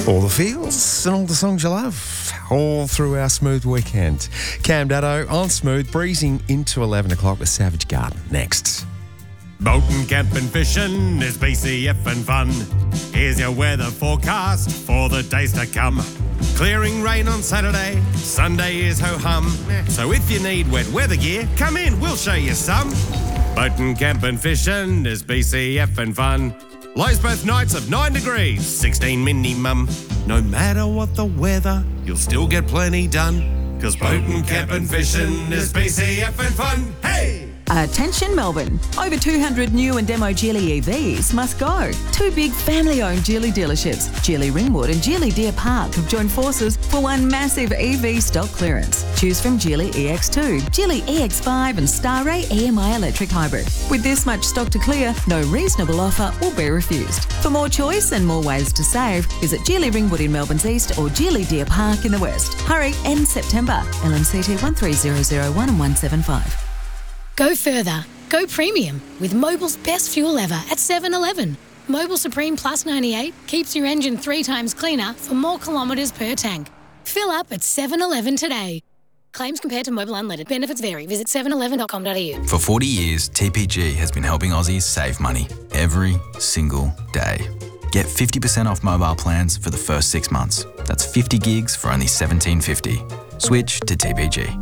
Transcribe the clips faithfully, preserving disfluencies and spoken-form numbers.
All the feels and all the songs you love, all through our Smooth weekend. Cam Daddo on Smooth, breezing into eleven o'clock with Savage Garden next. Boating, camping, fishing is B C F and fun. Here's your weather forecast for the days to come. Clearing rain on Saturday, Sunday is ho-hum. So if you need wet weather gear, come in, we'll show you some. Boating, camping, fishing is B C F and fun. Lows both nights of nine degrees, sixteen minimum. No matter what the weather, you'll still get plenty done. Cause boating, camping, fishing is B C F and fun. Hey! Attention Melbourne, over two hundred new and demo Geely E Vs must go. Two big family-owned Geely dealerships, Geely Ringwood and Geely Deer Park, have joined forces for one massive E V stock clearance. Choose from Geely E X two, Geely E X five and Starray E M I electric hybrid. With this much stock to clear, no reasonable offer will be refused. For more choice and more ways to save, visit Geely Ringwood in Melbourne's east or Geely Deer Park in the west. Hurry, end September. L M C T one three zero zero one and one seven five. Go further. Go premium with Mobil's best fuel ever at seven eleven. Mobil Supreme Plus ninety-eight keeps your engine three times cleaner for more kilometres per tank. Fill up at seven eleven today. Claims compared to Mobil Unleaded. Benefits vary. Visit seven eleven dot com dot a u. For forty years, T P G has been helping Aussies save money every single day. Get fifty percent off mobile plans for the first six months. That's fifty gigs for only seventeen fifty. Switch to T P G.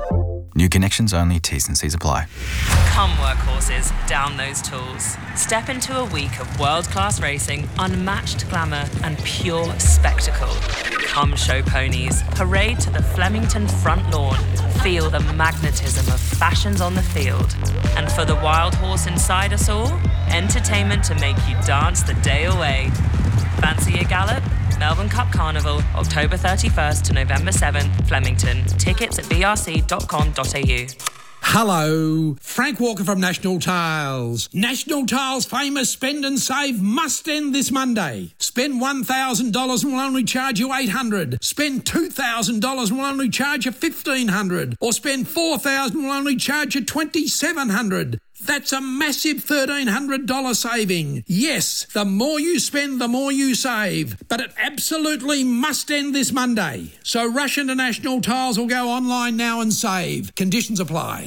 New connections only, T's and C's apply. Come workhorses, down those tools. Step into a week of world-class racing, unmatched glamour and pure spectacle. Come show ponies, parade to the Flemington front lawn, feel the magnetism of fashions on the field. And for the wild horse inside us all, entertainment to make you dance the day away. Fancy a gallop? Melbourne Cup Carnival, October thirty-first to November seventh, Flemington. Tickets at b r c dot com dot a u. Hello, Frank Walker from National Tiles. National Tiles' famous Spend and Save must end this Monday. Spend one thousand dollars and we'll only charge you eight hundred dollars. Spend two thousand dollars and we'll only charge you fifteen hundred dollars. Or spend four thousand dollars and we'll only charge you twenty-seven hundred dollars. That's a massive thirteen hundred dollars saving. Yes, the more you spend, the more you save. But it absolutely must end this Monday. So rush into National Tiles or go online now and save. Conditions apply.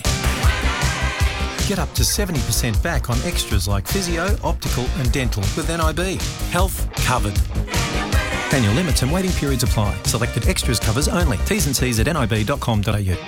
Get up to seventy percent back on extras like physio, optical and dental with N I B. Health covered. Annual limits and waiting periods apply. Selected extras covers only. T's and C's at n i b dot com dot a u.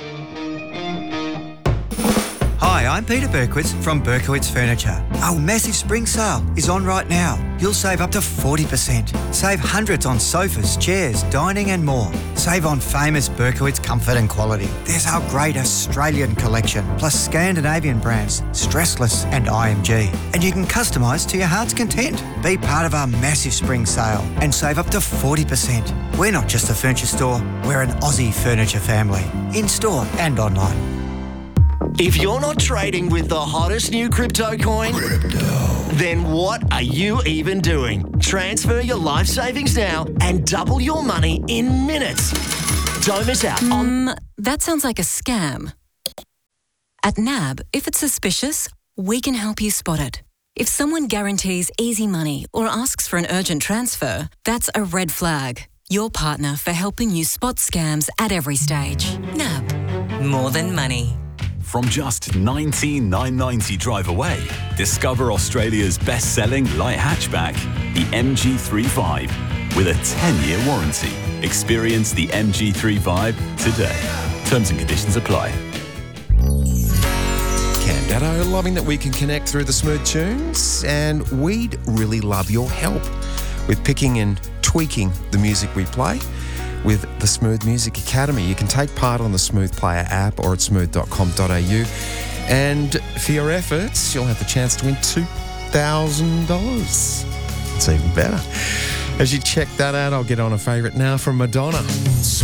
Hi, I'm Peter Berkowitz from Berkowitz Furniture. Our massive spring sale is on right now. You'll save up to forty percent. Save hundreds on sofas, chairs, dining and more. Save on famous Berkowitz comfort and quality. There's our great Australian collection, plus Scandinavian brands, Stressless and I M G. And you can customise to your heart's content. Be part of our massive spring sale and save up to forty percent. We're not just a furniture store, we're an Aussie furniture family. In-store and online. If you're not trading with the hottest new crypto coin, crypto. Then what are you even doing? Transfer your life savings now and double your money in minutes. Don't miss out on... Mm, that sounds like a scam. At N A B, if it's suspicious, we can help you spot it. If someone guarantees easy money or asks for an urgent transfer, that's a red flag. Your partner for helping you spot scams at every stage. N A B. More than money. From just nineteen thousand nine hundred ninety dollars drive away, discover Australia's best-selling light hatchback, the M G thirty-five, with a ten-year warranty. Experience the M G thirty-five today. Terms and conditions apply. Cam Daddo, loving that we can connect through the smooth tunes, and we'd really love your help with picking and tweaking the music we play with the Smooth Music Academy. You can take part on the Smooth Player app or at smooth dot com dot a u. And for your efforts, you'll have the chance to win two thousand dollars. It's even better. As you check that out, I'll get on a favourite now from Madonna.